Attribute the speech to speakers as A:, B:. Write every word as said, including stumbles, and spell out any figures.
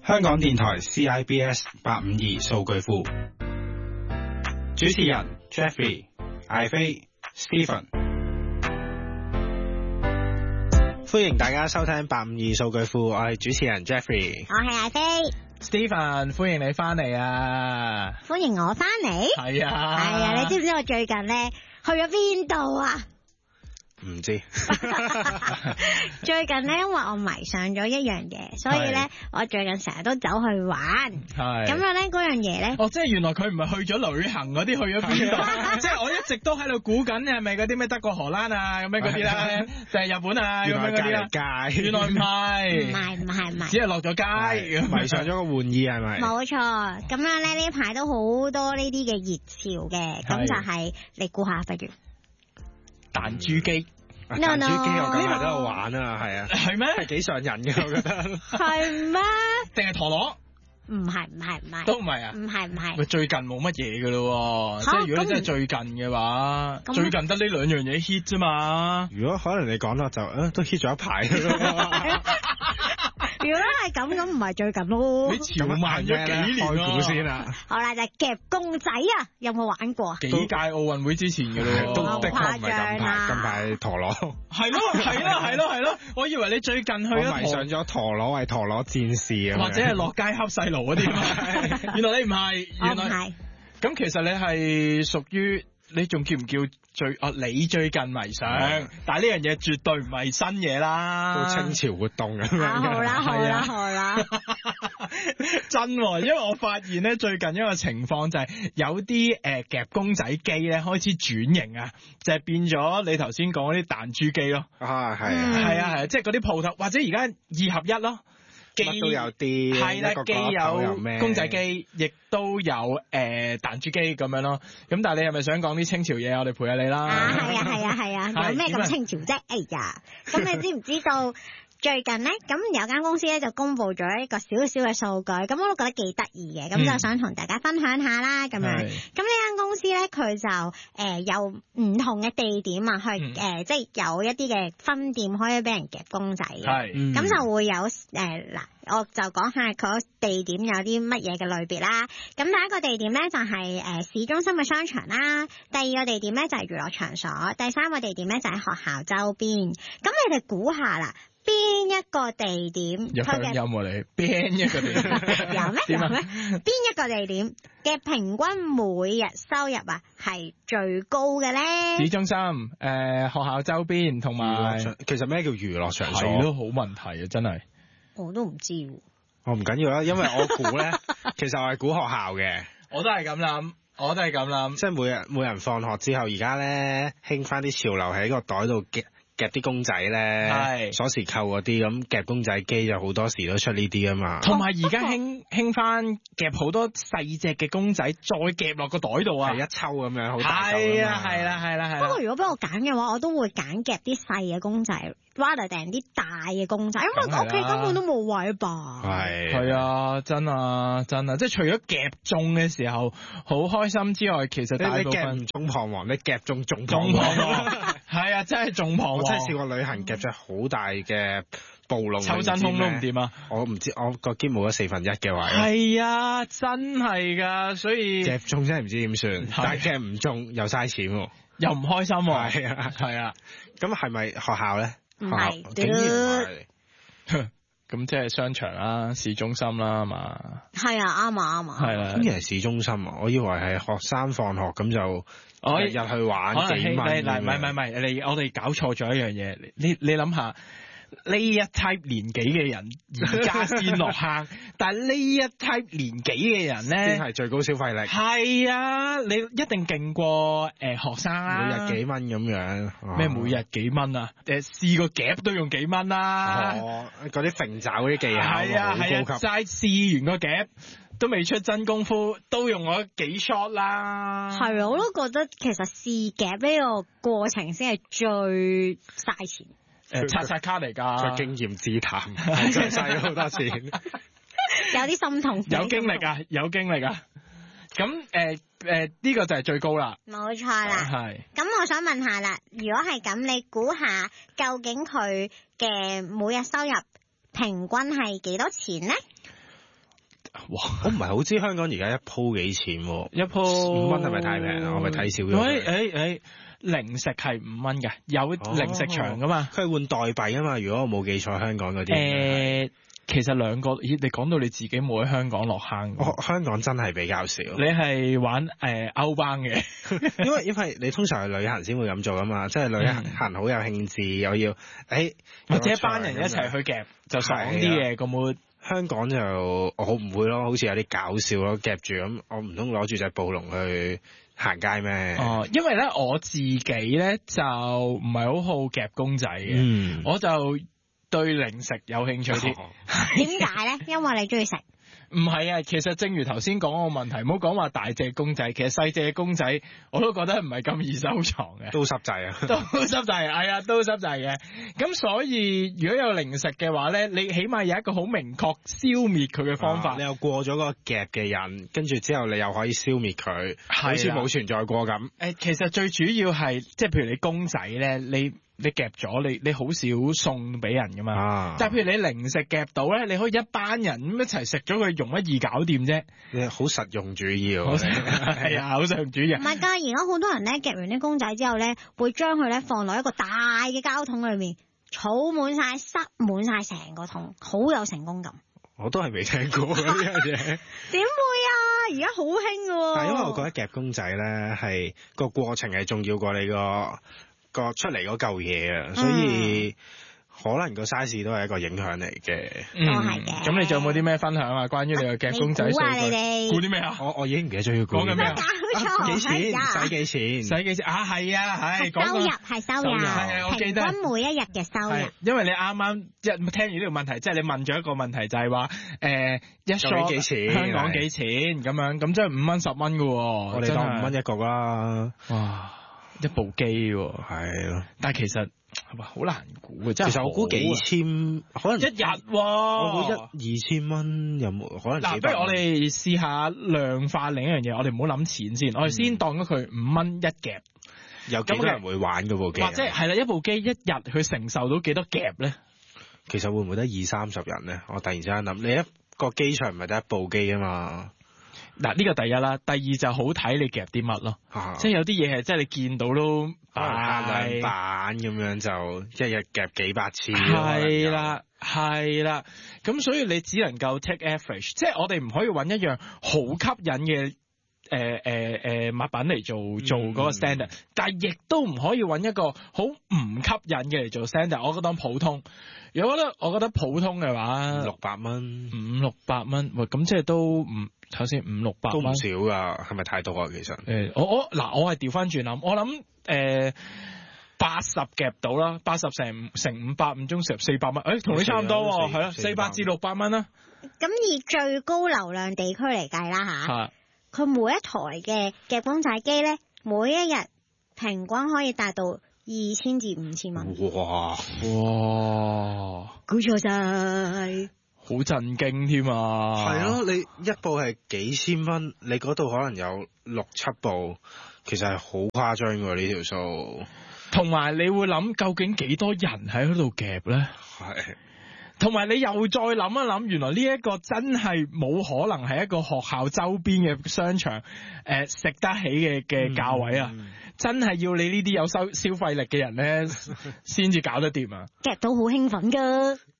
A: 香港電台 C I B S 八五二數據庫，主持人 Jeffrey、艾菲、Stephen，
B: 歡迎大家收聽八五二數據庫，我係主持人 Jeffrey，
C: 我係艾菲。
D: Stephen， 歡迎你翻嚟啊！
C: 歡迎我翻嚟？
D: 係啊，
C: 係啊！你知唔知我最近咧去咗邊度啊？
B: 唔知
C: 最近咧，因為我迷上咗一樣嘢，所以咧我最近成日都走去玩。係咁樣咧，嗰樣嘢咧，
D: 哦，即係原來佢唔係去咗旅行嗰啲，去咗邊度？即係我一直都喺度估緊，係咪嗰啲咩德國、荷蘭啊咁樣嗰啲咧，定係日本啊咁樣嗰啲啦？原來唔係，
C: 唔係唔係唔係，
D: 只係落咗街，
B: 迷上咗個玩意係咪？
C: 冇錯，咁樣咧呢排都好多呢啲嘅熱潮嘅，咁就係你估下不如？
D: 彈珠機。
B: 彈珠機我今日都有玩啊，係啊，
D: 係咩？
B: 係幾上癮嘅，我覺得。
C: 係咩？
D: 定係陀螺？
C: 唔係唔係唔係，
D: 都唔係啊？唔
C: 係唔係。
D: 喂，最近冇乜嘢噶咯，即係如果你真係最近嘅話，最近得呢兩樣嘢 hit 啫嘛。
B: 如果可能你講啦，就誒都 hit 咗一排噶咯。
C: 如果係咁，咁唔係最近咯。
D: 你潮慢咗幾年
B: 開估先啦。
C: 好啦，就係夾公仔啊，有冇玩過？
D: 幾屆奧運會之前嘅咯，
B: 都的確唔係近排，近排陀螺。
D: 係咯係咯係咯係咯，我以為你最近去咗。
B: 我迷上咗陀螺，為陀螺戰士啊。
D: 或者係落街恰細路嗰啲嘛？原來你唔係，原來
C: 係。
D: 咁其實你係屬於。你仲叫唔叫最哦？你最近迷上，嗯、但係呢樣嘢絕對唔係新嘢啦，
B: 都清朝活動咁樣。
C: 好啦好啦好啦，
D: 真喎，因為我發現咧最近一個情況就係有啲誒、呃、夾公仔機咧開始轉型啊，就係、是、變咗你頭先講嗰啲彈珠機咯。
B: 啊係
C: 嗯、
B: 啊
D: 係啊係啊，即係嗰啲鋪頭或者而家二合一咯。
B: 乜都有啲，
D: 係啦，既有公仔機，亦都有誒、呃、彈珠機咁樣咯。咁但係你係咪想講啲清朝嘢？我哋陪下你啦。
C: 啊，係啊，係啊，係啊，有咩咁清朝啫？哎呀，咁你知唔知道最近咧，咁有間公司咧就公布咗一個少少嘅數據，咁我都覺得幾得意嘅，咁就想同大家分享下啦，咁、嗯、樣。咁呢間公司咧，佢就誒、呃、有唔同嘅地點啊，去誒、嗯呃、即係有一啲嘅分店可以俾人夾公仔嘅。係。咁、嗯、就會有誒嗱、呃，我就講下佢地點有啲乜嘢嘅類別啦。咁第一個地點咧就係、是、誒、呃、市中心嘅商場啦，第二個地點咧就係娛樂場所，第三個地點咧就喺學校周邊。咁你哋估下啦？邊一個地點？
D: 有鄉音喎你，邊一個地點？
C: 有咩？有咩？邊一個地點嘅平均每日收入啊係最高嘅咧？
D: 市中心、誒、呃、學校周邊同埋，
B: 其實咩叫娛樂場所？
D: 係都好問題啊！真係，
C: 我都唔知喎。
B: 我唔緊要啦，因為我估咧，其實我係估學校嘅。
D: 我都係咁諗，我都係咁諗，
B: 即係每日每人放學之後，而家咧興翻啲潮流喺個袋度夾夾啲公仔咧，鎖匙扣嗰啲，咁夾公仔機就好多時都出呢啲啊嘛。
D: 同埋而家興興翻夾好多細隻嘅公仔，再夾落個袋度啊，
B: 係一抽咁樣，好大嚿。
D: 係啊，係啦，係啦，係。
C: 不過如果俾我揀嘅話，我都會揀夾啲細嘅公仔，rather than啲大嘅公仔，因為我屋企根本都冇位吧。係
D: 係啊，真啊真啊，即係除咗夾中嘅時候好開心之外，其實大部分
B: 你夾唔中彷徨，你夾中中彷徨。
D: 係啊，真係仲彷徨。
B: 我真係試過旅行夾咗好大嘅暴龍，
D: 抽真空都唔掂啊！
B: 我唔知，我個肩冇咗四分一嘅位。
D: 係啊，真係噶，所以
B: 夾中真係唔知點算，但係夾唔中又嘥錢，
D: 又唔開心。
B: 係啊，
D: 係啊，
B: 咁係咪學校咧？
C: 唔係，
B: 竟然唔係。
D: 咁即係商場啦、市中心啦，係嘛？
C: 係啊，啱啊，啱啊。
D: 係啦，
B: 竟然係市中心啊！我以為係學生放學咁就我日去玩幾蚊。
D: 嗱，唔係唔係唔係，你我哋搞錯咗一樣嘢。你你諗下，呢一 type 年紀嘅人而家先落坑，但係呢一 type 年紀嘅人咧，
B: 先係最高消費力。
D: 係啊，你一定勁過誒、呃、學生啦、
B: 啊，每日幾蚊咁樣。
D: 咩、哦、每日幾蚊啊？誒試個夾都用幾蚊啦。
B: 哦，嗰啲揈爪嗰啲技巧
D: 係啊係啊，齋試完個夾都未出真功夫，都用咗幾 shot 啦。
C: 係啊，我都覺得其實試夾呢個過程先係最嘥錢。
D: 誒，刷刷卡嚟㗎，
B: 最經驗之談，真係嘥咗好多錢，
C: 有啲心痛。
D: 有經歷啊，有經歷啊。咁誒誒，呢個就係最高啦。
C: 冇錯啦。係。咁我想問下啦，如果係咁，你估下究竟佢嘅每日收入平均係幾多錢咧？
B: 哇！我唔係好知香港而家一鋪幾錢喎？
D: 一鋪
B: 五蚊係咪太平啊？我咪睇少咗。
D: 喂，誒誒，零食係五蚊嘅，有零食場噶嘛？
B: 佢係換代幣啊嘛？如果我冇記錯，香港嗰啲。
D: 誒，其實兩個，咦？你講到你自己冇喺香港落坑。
B: 我香港真係比較少。
D: 你係玩誒歐邦嘅，
B: 因為因為你通常係旅行先會咁做噶嘛，即係旅行好有興致，又要誒
D: 或者一班人一齊去夾就爽啲嘅咁會。
B: 香港就我唔會咯，好似有啲搞笑咯，夾住咁，我唔通攞住隻暴龍去行街咩？
D: 哦，因為咧我自己咧就唔係好好夾公仔嘅，嗯、我就對零食有興趣啲。
C: 點解咧？因為你中意食。
D: 唔係啊，其實正如頭先講個問題，唔好講話大隻公仔，其實細隻公仔我都覺得唔係咁易收藏嘅，
B: 都濕滯啊，
D: 都濕滯，係啊，都濕滯嘅。咁所以如果有零食嘅話咧，你起碼有一個好明確消滅佢嘅方法。
B: 啊、你又過咗個夾嘅人，跟住之後你又可以消滅佢，好似冇存在過咁。
D: 誒，其實最主要係即係譬如你公仔咧，你。你夾咗你你好少送俾人噶嘛？啊、但係譬如你零食夾到咧，你可以一班人咁一齊食咗佢，容乜易搞掂啫？
B: 你好實用主義喎，
D: 係啊，好實用主義。
C: 唔係㗎，而家好多人咧夾完啲公仔之後咧，會將佢咧放落一個大嘅膠桶裏面，儲滿晒、塞滿晒成個桶，好有成功感。
B: 我都係未聽過呢樣嘢。
C: 點會啊？而家好興㗎。
B: 但係因為我覺得夾公仔咧係個過程係重要過你個。個出嚟嗰嚿嘢啊，所以可能個 size 都係一個影響嚟嘅。
C: 都係嘅。
D: 咁你仲有冇啲咩分享啊？關於你嘅夾公仔數據？
C: 估啊你哋？
D: 估啲咩啊？
B: 我我已經唔記得咗要估。
D: 講緊咩啊？
C: 搞錯。
B: 幾錢？使幾錢？
D: 使幾錢？啊係啊係。
C: 收入係收入。
D: 係我記得。
C: 平均每一日嘅收入。
D: 因為你啱啱一聽完呢個問題，即係你問咗一個問題，就係話誒一箱
B: 幾錢？
D: 香港幾錢咁樣？咁即係五蚊十蚊㗎喎。
B: 我哋當五蚊一個啦。
D: 哇！一部機喎，
B: 係咯，
D: 但係其實係咪好難估嘅？真係
B: 其實我估幾千，可能
D: 一日喎，
B: 我估一二千蚊有冇可能？
D: 嗱，不如我哋試下量化另一樣嘢，我哋唔好諗錢先，我哋先當咗佢五蚊一夾，
B: 有幾多人會玩嗰部機？
D: 或者係啦，一部機一日佢承受到幾多夾咧？
B: 其實會唔會得二三十人咧？我突然之間諗，你一個機場唔係得一部機啊嘛？
D: 嗱，呢個第一啦，第二就好睇你夾啲乜咯，啊、即係有啲嘢係即係你見到都
B: 限量版咁樣就一日夾幾百次。
D: 係啦，係啦，咁所以你只能夠 take average，即係我哋唔可以揾一樣好吸引嘅誒誒誒物品嚟做做嗰個 standard，、嗯、但係亦都唔可以揾一個好唔吸引嘅嚟做 standard。我覺得普通，如果覺得我覺得普通嘅話，
B: 六百蚊，
D: 五六百蚊，喂，咁即係都唔。頭先五六百蚊
B: 都唔少噶，係咪太多啊？其實，誒、
D: 欸，我我嗱，我係調翻轉諗，我諗誒八十夾到啦，八十成成五百五中成四百蚊，誒，同你差唔多喎，係咯，四百至六百蚊啦。
C: 咁以最高流量地區嚟計啦吓，佢的每一台嘅夾公仔機咧，每一日平均可以達到二千至五千蚊。
B: 哇
D: 哇，
C: 估錯晒。
D: 好震驚添啊！
B: 係咯，你一部係幾千蚊，你嗰度可能有六七部，其實係好誇張㗎呢條數。
D: 同埋你會諗，究竟幾多人喺嗰度夾咧？
B: 係。
D: 同埋你又再諗一諗，原來呢一個真係冇可能係一個學校周邊嘅商場，誒、呃、食得起嘅嘅價位啊！嗯、真係要你呢啲有收消費力嘅人咧，先至搞得掂啊！
C: 夾到好興奮㗎〜